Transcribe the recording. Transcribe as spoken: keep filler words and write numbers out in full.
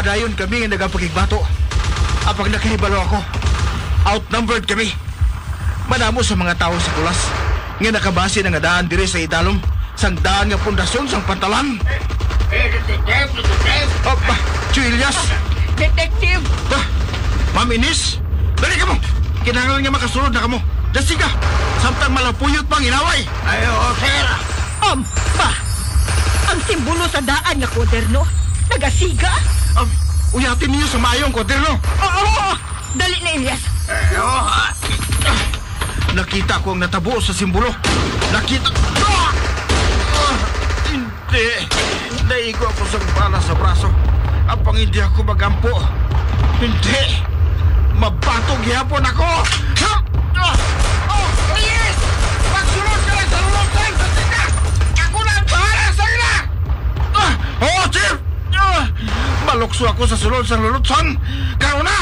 Padayon kami nga nagapakigbato. Apag nakahibalo ako, outnumbered kami. Manamo sa mga tao sa kulas nga nakabase na nga daan dire sa idalom sang daan nga pundasyon sang pantalan. Eh, detective, detective. Oh, bah, Julius! Detective! Bah, Ma'am Ines! Dali ka mo! Kinahanglan nga makasunod na ka mo. Dasi ka! Samtang malapuyot pang inaway! Ayo, sir. Um, pa! Ang simbolo sa daan nga kwaderno, nagasiga? Um, uyatin niyo sa mayong kwaderno! Oo! Dali na, Elias! Ayo, ha. Nakita ko ang natabo sa simbolo. Nakita... Ah! Ah, hindi. Naigo ako sa bala sa braso. Apang hindi ako magampo. Hindi. Mabatog yapon ako. Ha! Ah! Oh, yes! Magsunod ka lang sa lulutan! Sasika! Ako na ang bahala sa ina! Ah! Oh, Chief! Ah! Malukso ako sa sulod sa lulutsan. Kauna!